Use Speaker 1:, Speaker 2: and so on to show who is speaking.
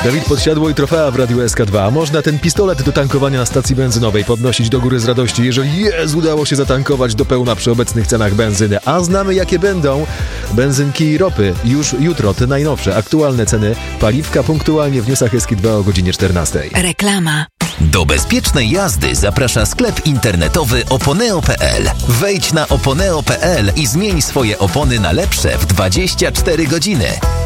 Speaker 1: Dawid Podsiadło i trofea w Radiu SK2. Można ten pistolet do tankowania na stacji benzynowej podnosić do góry z radości, jeżeli udało się zatankować do pełna przy obecnych cenach benzyny. A znamy jakie będą benzynki i ropy. Już jutro te najnowsze, aktualne ceny paliwka punktualnie w newsach SK2 o godzinie 14.
Speaker 2: Reklama.
Speaker 3: Do bezpiecznej jazdy zaprasza sklep internetowy oponeo.pl. Wejdź na oponeo.pl i zmień swoje opony na lepsze w 24 godziny.